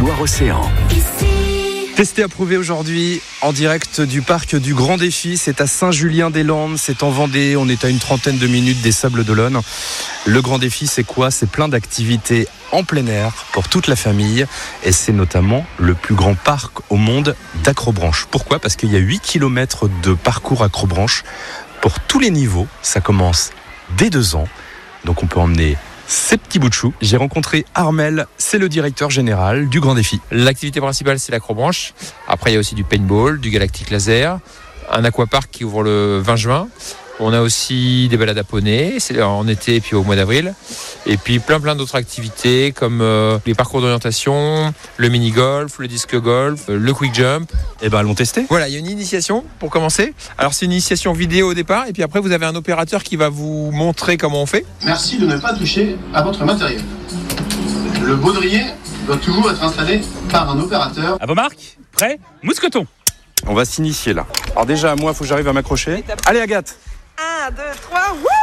Loire-Océan. Testé, approuvé aujourd'hui en direct du parc du Grand Défi. C'est à Saint-Julien-des-Landes, c'est en Vendée. On est à une trentaine de minutes des Sables d'Olonne. Le Grand Défi, c'est quoi ? C'est plein d'activités en plein air pour toute la famille. Et c'est notamment le plus grand parc au monde d'acrobranche. Pourquoi ? Parce qu'il y a 8 km de parcours acrobranche pour tous les niveaux. Ça commence dès 2 ans. Donc on peut emmener ces petits bouts de chou. J'ai rencontré Armel, c'est le directeur général du Grand Défi. L'activité principale, c'est l'acrobranche. Après, il y a aussi du paintball, du galactique laser, un aquapark qui ouvre le 20 juin. On a aussi des balades à poney, c'est en été et puis au mois d'avril. Et puis plein d'autres activités comme les parcours d'orientation, le mini-golf, le disque golf, le quick jump. Eh ben, allons tester. Voilà, il y a une initiation pour commencer. Alors c'est une initiation vidéo au départ et puis après vous avez un opérateur qui va vous montrer comment on fait. Merci de ne pas toucher à votre matériel. Le baudrier doit toujours être installé par un opérateur. À vos marques, prêts, mousqueton. On va s'initier là. Alors déjà, moi, il faut que j'arrive à m'accrocher. Allez, Agathe. 1, 2, 3,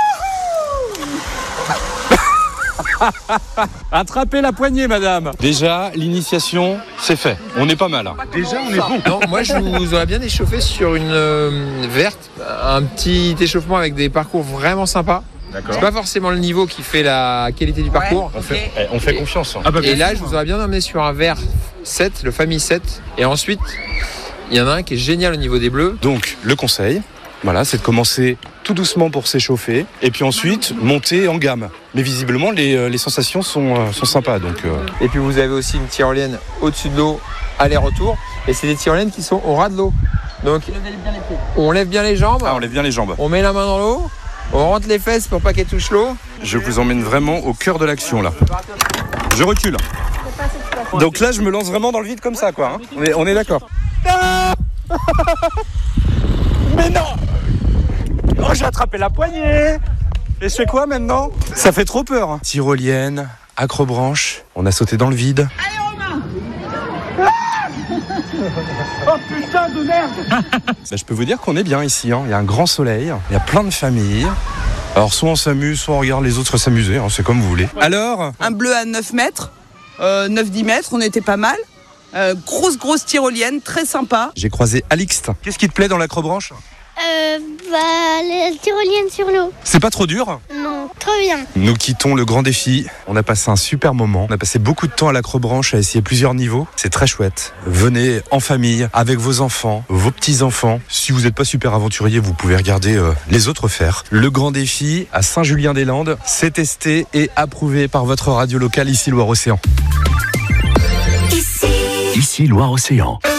wouhou! Attrapez la poignée, madame. Déjà, l'initiation, c'est fait. On est pas mal. Déjà, on est bon. Non, moi je vous aurais bien échauffé sur une verte, un petit échauffement avec des parcours vraiment sympas. D'accord. C'est pas forcément le niveau qui fait la qualité du parcours. On fait confiance. Et là, je vous aurais bien emmené sur un vert 7, le famille 7. Et ensuite, il y en a un qui est génial au niveau des bleus. Donc, le conseil, voilà, c'est de commencer tout doucement pour s'échauffer et puis ensuite monter en gamme. Mais visiblement, les sensations sont sympas. Donc, Et puis vous avez aussi une tyrolienne au-dessus de l'eau, aller-retour. Et c'est des tyroliennes qui sont au ras de l'eau. Donc on lève bien les jambes. on lève bien les jambes. On met la main dans l'eau. On rentre les fesses pour pas qu'elles touchent l'eau. Je vous emmène vraiment au cœur de l'action là. Je recule. Donc là, je me lance vraiment dans le vide comme ça, quoi. On est d'accord. Mais non! Oh, j'ai attrapé la poignée! Et je fais quoi maintenant? Ça fait trop peur. Tyrolienne, acrobranche, on a sauté dans le vide. Allez, Romain! Oh putain de merde! Je peux vous dire qu'on est bien ici. Il y a un grand soleil, il y a plein de familles. Alors soit on s'amuse, soit on regarde les autres s'amuser. C'est comme vous voulez. Alors? Un bleu à 9 mètres, 9-10 mètres, on était pas mal. Grosse tyrolienne, très sympa. J'ai croisé Alixte. Qu'est-ce qui te plaît dans l'acrobranche? La tyrolienne sur l'eau. C'est pas trop dur? Non, trop bien. Nous quittons le Grand Défi. On a passé un super moment. On a passé beaucoup de temps à l'acrobranche à essayer plusieurs niveaux. C'est très chouette. Venez en famille, avec vos enfants, vos petits-enfants. Si vous n'êtes pas super aventurier, vous pouvez regarder les autres faire. Le Grand Défi à Saint-Julien-des-Landes, c'est testé et approuvé par votre radio locale ici Loire-Océan. Ici Loire-Océan.